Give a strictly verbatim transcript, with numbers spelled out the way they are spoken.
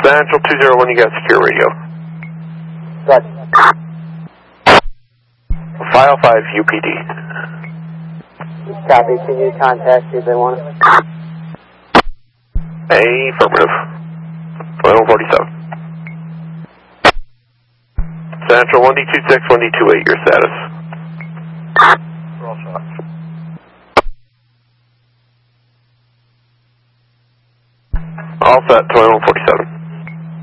Central two zero one, you got secure radio. Right. File five U P D. Copy, can you contact if they want it? Affirmative. Final forty-seven. Central one D two six, one D two eight, your status. Roll shots. All set, twenty-one forty-seven.